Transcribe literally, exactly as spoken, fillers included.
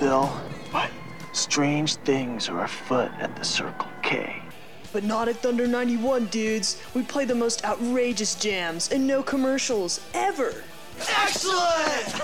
Bill. What? Strange things are afoot at the Circle K. But not at Thunder ninety-one, dudes. We play the most outrageous jams and no commercials, ever. Excellent!